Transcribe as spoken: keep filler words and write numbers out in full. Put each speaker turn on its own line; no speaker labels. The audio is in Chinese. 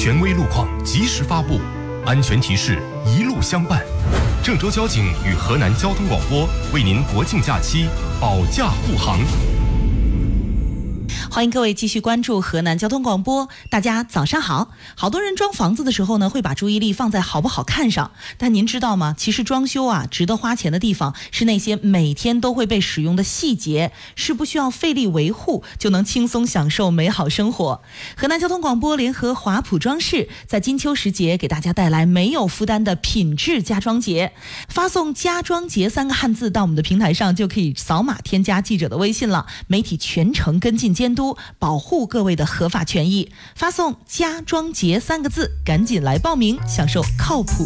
权威路况及时发布，安全提示一路相伴。郑州交警与河南交通广播为您国庆假期保驾护航。
欢迎各位继续关注河南交通广播。大家早上好。好多人装房子的时候呢，会把注意力放在好不好看上，但您知道吗？其实装修啊，值得花钱的地方是那些每天都会被使用的细节，是不需要费力维护就能轻松享受美好生活。河南交通广播联合华普装饰，在金秋时节给大家带来没有负担的品质家装节。发送家装节三个汉字到我们的平台上，就可以扫码添加记者的微信了，媒体全程跟进监督，保护各位的合法权益。发送家装节三个字，赶紧来报名，享受靠谱